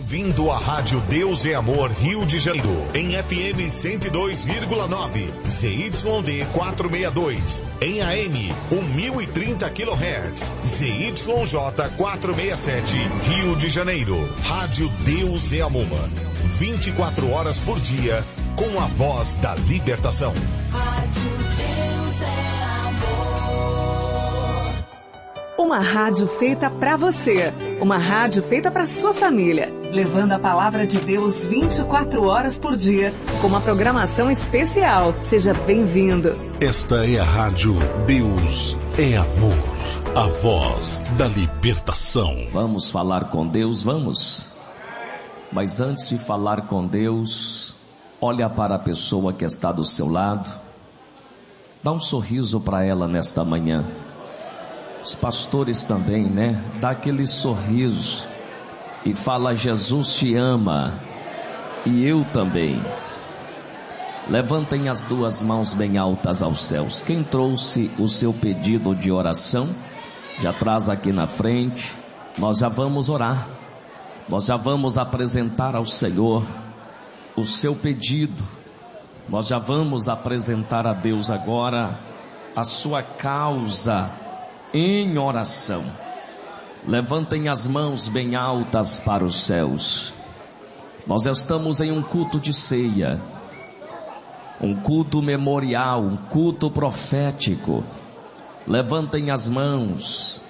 Bem-vindo à Rádio Deus é Amor Rio de Janeiro, em FM 102,9, ZYD 462, em AM 1030 kHz, ZYJ 467, Rio de Janeiro. Rádio Deus é Amor, 24 horas por dia, com a voz da libertação. Rádio Deus é Amor. Uma rádio feita pra você. Uma rádio feita pra sua família. Levando a palavra de Deus 24 horas por dia. Com uma programação especial. Seja bem-vindo. Esta é a Rádio Deus é Amor. A voz da libertação. Vamos falar com Deus, vamos? Mas antes de falar com Deus, olha para a pessoa que está do seu lado. Dá um sorriso para ela nesta manhã. Os pastores também, né? Dá aquele sorriso e fala: Jesus te ama e eu também. Levantem as duas mãos bem altas aos céus. Quem trouxe o seu pedido de oração, já traz aqui na frente. Nós já vamos orar. Nós já vamos apresentar ao Senhor o seu pedido. Nós já vamos apresentar a Deus agora a sua causa em oração. Levantem as mãos bem altas para os céus. Nós estamos em um culto de ceia, um culto memorial, um culto profético. Levantem as mãos